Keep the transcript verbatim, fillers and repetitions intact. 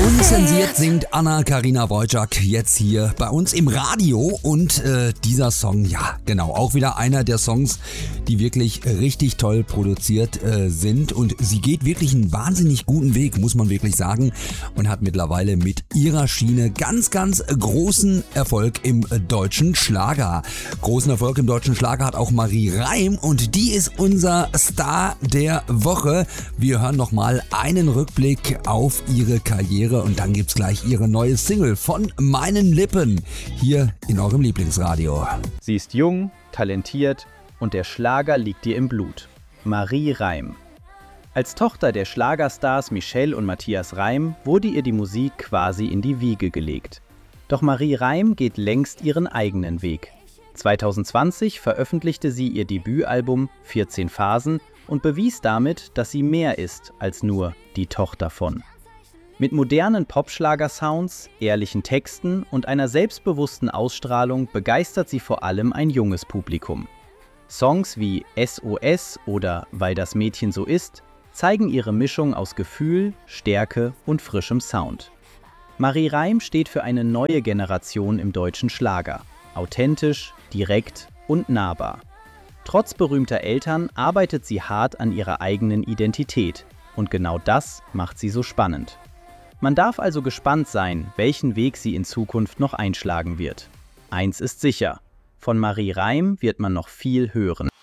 Unzensiert singt Anna-Karina Wojcik jetzt hier bei uns im Radio und äh, dieser Song, ja genau, auch wieder einer der Songs, die wirklich richtig toll produziert äh, sind und sie geht wirklich einen wahnsinnig guten Weg, muss man wirklich sagen, und hat mittlerweile mit ihrer Schiene ganz, ganz großen Erfolg im deutschen Schlager. Großen Erfolg im deutschen Schlager hat auch Marie Reim und die ist unser Star der Woche. Wir hören nochmal einen Rückblick auf ihre Karriere und dann gibt's gleich ihre neue Single von meinen Lippen hier in eurem Lieblingsradio. Sie ist jung, talentiert und der Schlager liegt ihr im Blut. Marie Reim. Als Tochter der Schlagerstars Michelle und Matthias Reim wurde ihr die Musik quasi in die Wiege gelegt. Doch Marie Reim geht längst ihren eigenen Weg. zwanzig zwanzig veröffentlichte sie ihr Debütalbum vierzehn Phasen und bewies damit, dass sie mehr ist als nur die Tochter von. Mit modernen Popschlager-Sounds, ehrlichen Texten und einer selbstbewussten Ausstrahlung begeistert sie vor allem ein junges Publikum. Songs wie S O S oder Weil das Mädchen so ist zeigen ihre Mischung aus Gefühl, Stärke und frischem Sound. Marie Reim steht für eine neue Generation im deutschen Schlager. Authentisch, direkt und nahbar. Trotz berühmter Eltern arbeitet sie hart an ihrer eigenen Identität und genau das macht sie so spannend. Man darf also gespannt sein, welchen Weg sie in Zukunft noch einschlagen wird. Eins ist sicher, von Marie Reim wird man noch viel hören.